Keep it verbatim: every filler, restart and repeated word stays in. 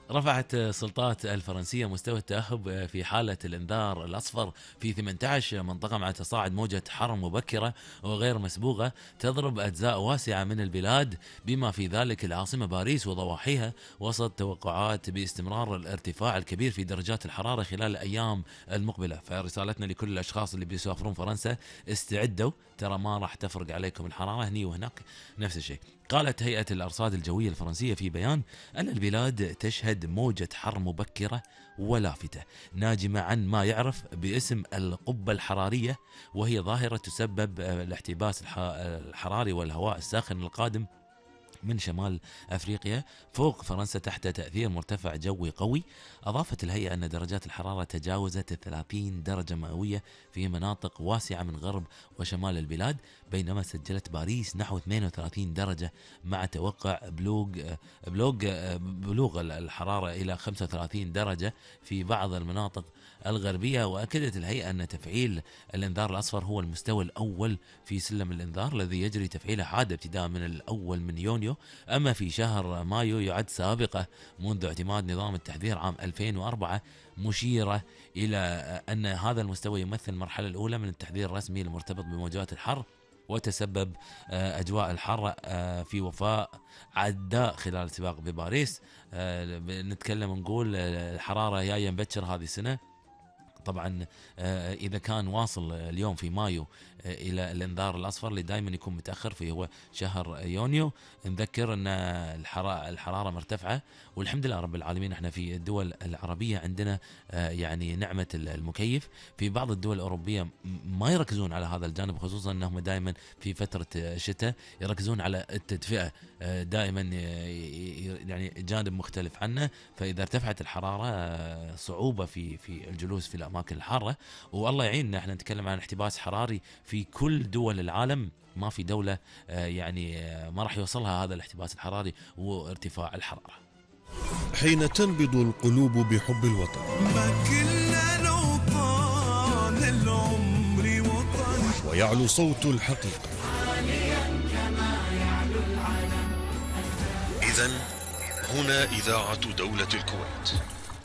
رفعت السلطات الفرنسية مستوى التأهب في حالة الإنذار الأصفر في ثمانية عشر منطقة مع تصاعد موجة حر مبكرة وغير مسبوقة تضرب أجزاء واسعة من البلاد بما في ذلك العاصمة باريس وضواحيها، وسط توقعات باستمرار الارتفاع الكبير في درجات الحرارة خلال الأيام المقبلة. فرسالتنا لكل الأشخاص اللي بيسافرون فرنسا، استعدوا، ترى ما راح تفرق عليكم الحرارة هني وهناك نفس الشيء. قالت هيئة الأرصاد الجوية الفرنسية في بيان أن البلاد تشهد موجة حر مبكرة ولافتة ناجمة عن ما يعرف باسم القبة الحرارية، وهي ظاهرة تسبب الاحتباس الحراري والهواء الساخن القادم من شمال أفريقيا فوق فرنسا تحت تأثير مرتفع جوي قوي. أضافت الهيئة أن درجات الحرارة تجاوزت ثلاثين درجة مئوية في مناطق واسعة من غرب وشمال البلاد، بينما سجلت باريس نحو اثنين وثلاثين درجة مع توقع بلوغ بلوغ بلوغ الحرارة إلى خمسة وثلاثين درجة في بعض المناطق الغربية. وأكدت الهيئة أن تفعيل الإنذار الأصفر هو المستوى الأول في سلم الإنذار الذي يجري تفعيله عادة ابتداء من الأول من يونيو. أما في شهر مايو يعد سابقة منذ اعتماد نظام التحذير عام ألفين وأربعة، مشيرة إلى أن هذا المستوى يمثل المرحلة الأولى من التحذير الرسمي المرتبط بموجات الحر، وتسبب أجواء الحر في وفاة عداء خلال السباق بباريس. نتكلم نقول الحرارة جاية مبكر هذه السنة. طبعا إذا كان واصل اليوم في مايو إلى الإنذار الأصفر اللي دائما يكون متأخر في هو شهر يونيو، نذكر أن الحرارة مرتفعة، والحمد لله رب العالمين احنا في الدول العربية عندنا يعني نعمة المكيف. في بعض الدول الأوروبية ما يركزون على هذا الجانب، خصوصا أنهم دائما في فترة الشتاء يركزون على التدفئة دائما، يعني جانب مختلف عنه. فإذا ارتفعت الحرارة صعوبة في في الجلوس في الأماكن الحارة، والله يعيننا. احنا نتكلم عن احتباس حراري في كل دول العالم، ما في دولة يعني ما راح يوصلها هذا الاحتباس الحراري وارتفاع الحرارة. حين تنبض القلوب بحب الوطن، ما كنا لو طال العمر وطن، ويعلو صوت الحقيقة كما يعلو العلم. إذن هنا إذاعة دولة الكويت.